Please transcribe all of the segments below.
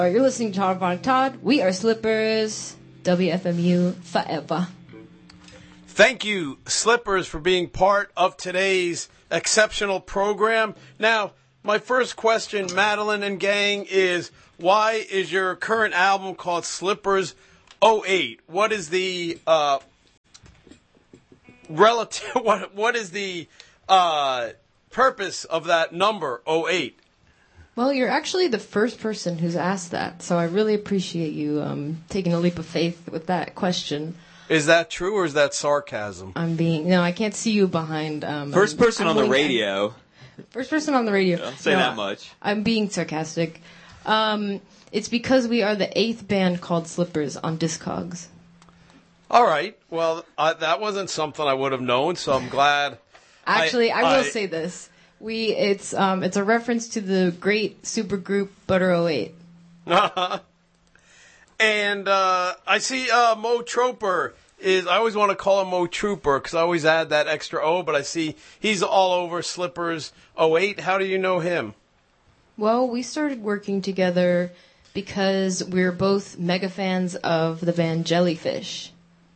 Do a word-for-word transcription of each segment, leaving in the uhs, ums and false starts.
You're listening to Todd Von Todd. We are Slippers. W F M U forever. Thank you, Slippers, for being part of today's exceptional program. Now, my first question, Madeline and gang, is why is your current album called Slippers oh eight? What is the uh, relative? What what is the uh, purpose of that number oh eight? Well, you're actually the first person who's asked that, so I really appreciate you um, taking a leap of faith with that question. Is that true, or is that sarcasm? I'm being... No, I can't see you behind... Um, first person I'm, I'm on the radio. First person on the radio. I'll say no, that much. I'm being sarcastic. Um, it's because we are the eighth band called Slippers on Discogs. All right. Well, uh, that wasn't something I would have known, so I'm glad... Actually, I, I will I, say this. We It's um it's a reference to the great supergroup Butter oh eight. And uh, I see uh, Mo Troper is, I always want to call him Mo Trooper because I always add that extra O, but I see he's all over Slippers oh eight. How do you know him? Well, we started working together because we're both mega fans of the band Jellyfish.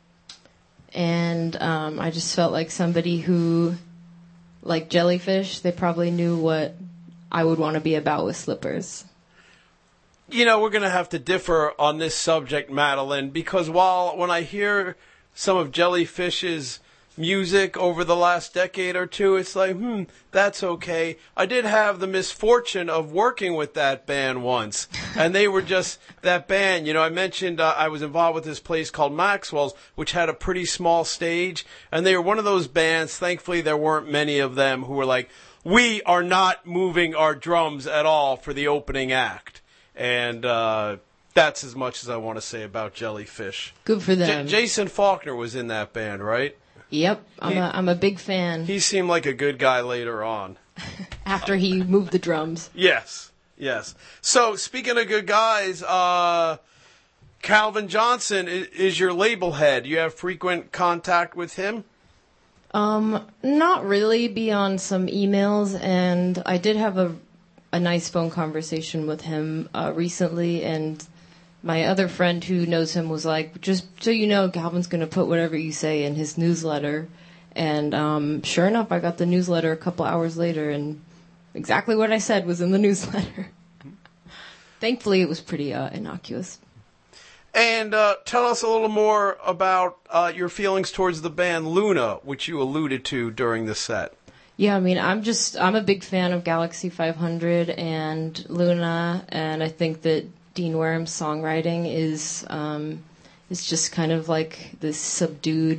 And um, I just felt like somebody who, like Jellyfish, they probably knew what I would want to be about with Slippers. You know, we're going to have to differ on this subject, Madeline, because while when I hear some of Jellyfish's music over the last decade or two, it's like, hmm, that's okay. I did have the misfortune of working with that band once, and they were just that band. You know, I mentioned uh, I was involved with this place called Maxwell's, which had a pretty small stage, and they were one of those bands, thankfully there weren't many of them, who were like, we are not moving our drums at all for the opening act. And uh, that's as much as I want to say about Jellyfish. Good for them. J- Jason Faulkner was in that band, right? Yep, I'm he, a I'm a big fan. He seemed like a good guy later on. After he moved the drums. Yes, yes. So, speaking of good guys, uh, Calvin Johnson is, is your label head. You have frequent contact with him? Um, not really, beyond some emails, and I did have a a nice phone conversation with him uh, recently, and my other friend who knows him was like, just so you know, Calvin's going to put whatever you say in his newsletter. And um, sure enough, I got the newsletter a couple hours later, and exactly what I said was in the newsletter. Thankfully, it was pretty uh, innocuous. And uh, tell us a little more about uh, your feelings towards the band Luna, which you alluded to during the set. Yeah, I mean, I'm just, I'm a big fan of Galaxy five hundred and Luna, and I think that Dean Wareham's songwriting is, um, is just kind of like this subdued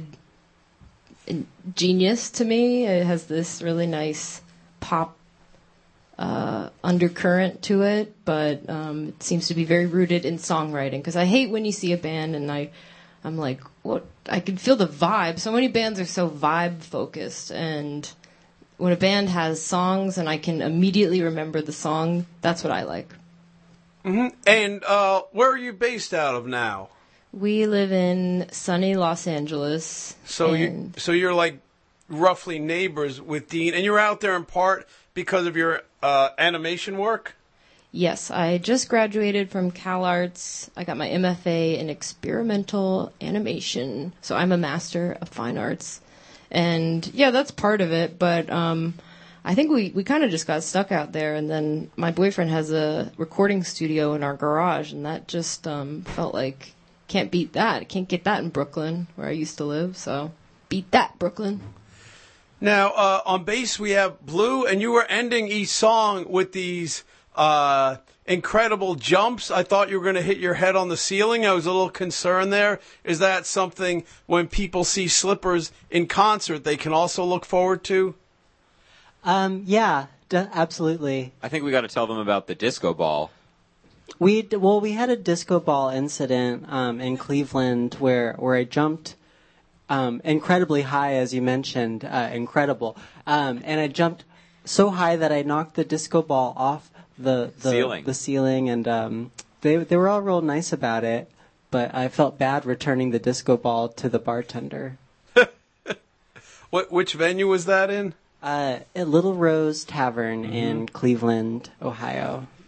genius to me. It has this really nice pop uh, undercurrent to it, but um, it seems to be very rooted in songwriting, because I hate when you see a band and I, I'm like, what? I can feel the vibe. So many bands are so vibe focused, and when a band has songs and I can immediately remember the song, that's what I like. Mm-hmm. And uh, where are you based out of now? We live in sunny Los Angeles. So you, so you're like roughly neighbors with Dean, and you're out there in part because of your uh, animation work? Yes, I just graduated from CalArts. I got my M F A in experimental animation, so I'm a master of fine arts. And yeah, that's part of it, but um, I think we, we kind of just got stuck out there, and then my boyfriend has a recording studio in our garage, and that just um, felt like, can't beat that. Can't get that in Brooklyn, where I used to live, so beat that, Brooklyn. Now, uh, on bass we have Blue, and you were ending each song with these uh, incredible jumps. I thought you were going to hit your head on the ceiling. I was a little concerned there. Is that something when people see Slippers in concert they can also look forward to? Um, yeah, d- absolutely. I think we got to tell them about the disco ball. We d- well, we had a disco ball incident um, in Cleveland where where I jumped um, incredibly high, as you mentioned, uh, incredible, um, and I jumped so high that I knocked the disco ball off the the ceiling, the ceiling, and um, they they were all real nice about it, but I felt bad returning the disco ball to the bartender. What which venue was that in? Uh, at Little Rose Tavern mm-hmm. in Cleveland, Ohio.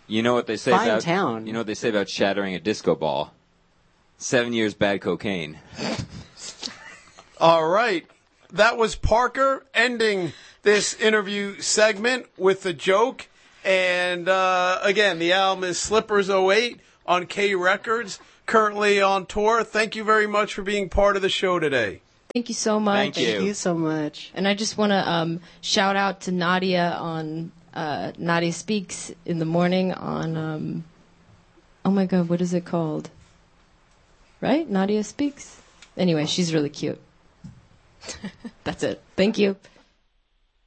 You know what they say Fine about town. You know what they say about shattering a disco ball? Seven years bad cocaine. All right. That was Parker ending this interview segment with the joke. And uh, again, the album is Slippers oh eight on K Records, currently on tour. Thank you very much for being part of the show today. Thank you so much. Thank you. Thank you so much. And I just want to um, shout out to Nadia on uh, Nadia Speaks in the morning on, um, oh my God, what is it called? Right? Nadia Speaks? Anyway, she's really cute. That's it. Thank you.